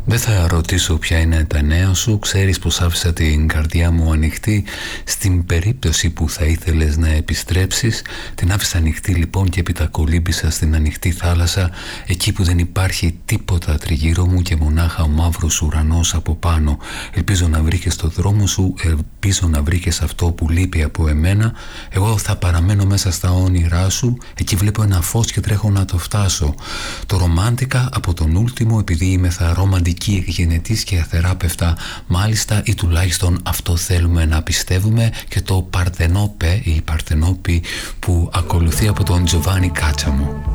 Δεν θα ρωτήσω ποια είναι τα νέα σου. Ξέρεις πως άφησα την καρδιά μου ανοιχτή στην περίπτωση που θα ήθελες να επιστρέψεις. Την άφησα ανοιχτή λοιπόν και έπειτα κολύμπησα στην ανοιχτή θάλασσα, εκεί που δεν υπάρχει τίποτα τριγύρω μου και μονάχα ο μαύρος ουρανός από πάνω. Ελπίζω να βρήκες το δρόμο σου, ελπίζω να βρήκες αυτό που λείπει από εμένα. Εγώ θα παραμένω μέσα στα όνειρά σου, εκεί βλέπω ένα φως και τρέχω να το φτάσω. Το ρομάντικα από τον Ούλτιμο, επειδή είμαι θα ρομαντική, γενετής και αθεράπευτα μάλιστα, ή τουλάχιστον αυτό θέλουμε να πιστεύουμε, και το Παρθενόπε ή Παρθενόπη που ακολουθεί από τον Τζοβάνι Κάτσαμο.